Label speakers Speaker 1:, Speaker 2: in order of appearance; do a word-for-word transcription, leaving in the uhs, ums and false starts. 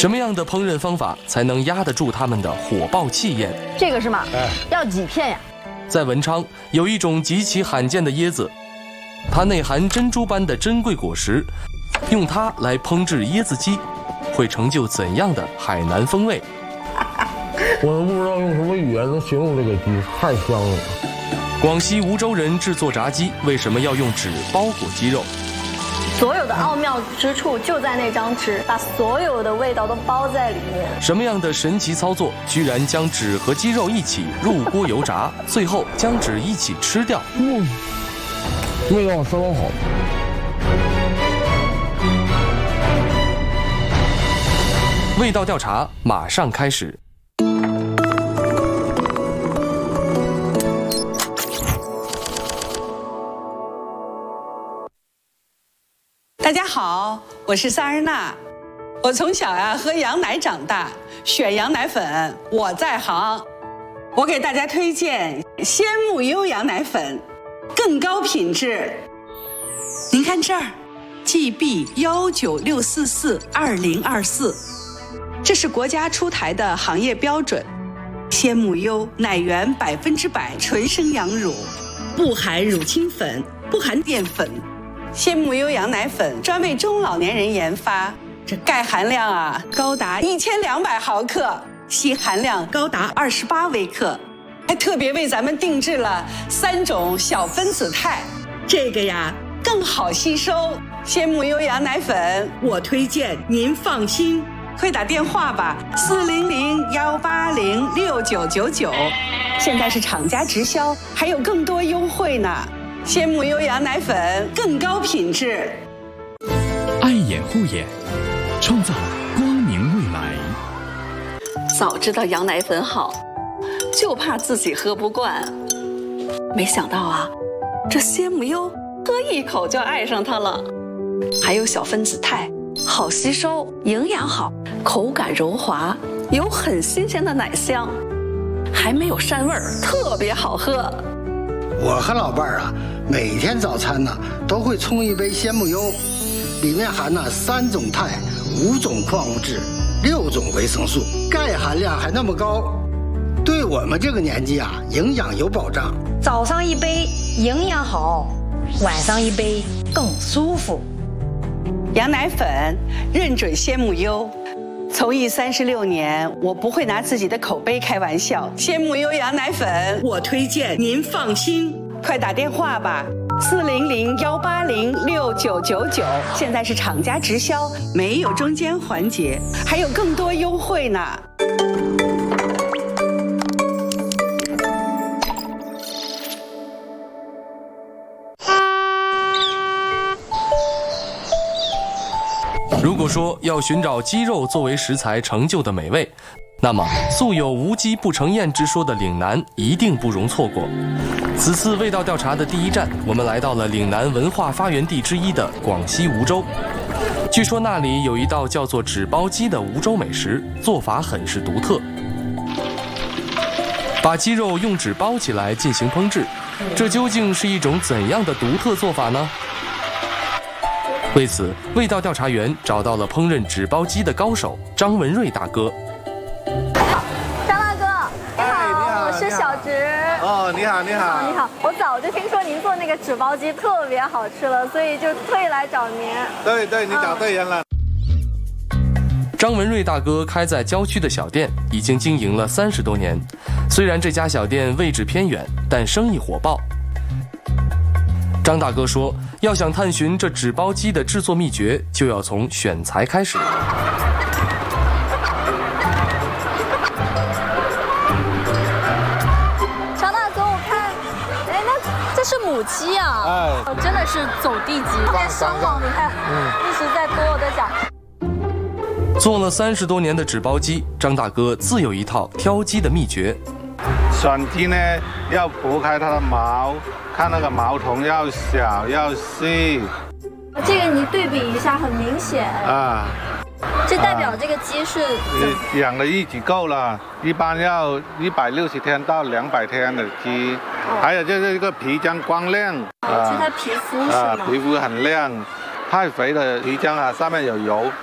Speaker 1: 什么样的烹饪方法才能压得住它们的火爆气焰？
Speaker 2: 这个是吗？哎，要几片呀？
Speaker 1: 在文昌有一种极其罕见的椰子，它内含珍珠般的珍贵果实，用它来烹制椰子鸡，会成就怎样的海南风味？
Speaker 3: 我都不知道用什么语言能形容这个鸡，太香了。
Speaker 1: 广西梧州人制作炸鸡，为什么要用纸包裹鸡肉？
Speaker 2: 所有的奥妙之处就在那张纸，把所有的味道都包在里面。
Speaker 1: 什么样的神奇操作，居然将纸和鸡肉一起入锅油炸，最后将纸一起吃掉？
Speaker 3: 嗯，味道相当好。
Speaker 1: 味道调查马上开始。
Speaker 4: 大家好，我是萨日娜。我从小呀喝羊奶长大，选羊奶粉我在行。我给大家推荐鲜木优羊奶粉，更高品质。您看这儿 ，G B 幺九六四四二零二四，这是国家出台的行业标准。鲜木优奶源百分之百纯生羊乳，不含乳清粉，不含淀粉。鲜木优羊奶粉专为中老年人研发，这钙含量啊高达一千两百毫克，硒含量高达二十八微克，还特别为咱们定制了三种小分子肽，这个呀更好吸收。鲜木优羊奶粉我推荐您放心，快打电话吧，四零零幺八零六九九九，现在是厂家直销，还有更多优惠呢。鲜木优羊奶粉更高品质，
Speaker 5: 爱眼护眼，创造光明未来。
Speaker 4: 早知道羊奶粉好，就怕自己喝不惯。没想到啊，这鲜木优喝一口就爱上它了。还有小分子肽，好吸收，营养好，口感柔滑，有很新鲜的奶香，还没有膻味儿，特别好喝。
Speaker 6: 我和老伴儿啊，每天早餐呢都会冲一杯鲜木优，里面含了三种肽、五种矿物质、六种维生素，钙含量还那么高，对我们这个年纪啊，营养有保障。
Speaker 7: 早上一杯营养好，晚上一杯更舒服。
Speaker 4: 羊奶粉认准鲜木优。从艺三十六年，我不会拿自己的口碑开玩笑。鲜木优羊奶粉，我推荐您放心，快打电话吧，四零零幺八零六九九九，现在是厂家直销，没有中间环节，还有更多优惠呢。
Speaker 1: 如果说要寻找鸡肉作为食材成就的美味，那么素有无鸡不成宴之说的岭南一定不容错过。此次味道调查的第一站，我们来到了岭南文化发源地之一的广西梧州。据说那里有一道叫做纸包鸡的梧州美食，做法很是独特。把鸡肉用纸包起来进行烹制，这究竟是一种怎样的独特做法呢？为此，味道调查员找到了烹饪纸包鸡的高手张文瑞大哥。
Speaker 2: 张大哥，你好，我是小植。
Speaker 8: 哦，你好，你好，
Speaker 2: 你好。我早就听说您做那个纸包鸡特别好吃了，所以就特意来找您。
Speaker 8: 对对，你找对人了。
Speaker 1: 张文瑞大哥开在郊区的小店，已经经营了三十多年。虽然这家小店位置偏远，但生意火爆。张大哥说，要想探寻这纸包鸡的制作秘诀，就要从选材开始。
Speaker 2: 张大哥，我看，哎，那这是母鸡啊，哎，真的是走地鸡，特别生猛，你看，嗯，一直在跺我的脚。
Speaker 1: 做了三十多年的纸包鸡，张大哥自有一套挑鸡的秘诀。
Speaker 8: 选鸡呢，要剥开它的毛，看那个毛筒要小要细。
Speaker 2: 这个你对比一下，很明显啊。这代表这个鸡是、啊、
Speaker 8: 养了一级够了，一般要一百六十天到两百天的鸡。哦、还有就是这个皮浆光亮，
Speaker 2: 啊，是它皮肤是吗？
Speaker 8: 啊，皮肤很亮。太肥的皮浆啊，上面有油，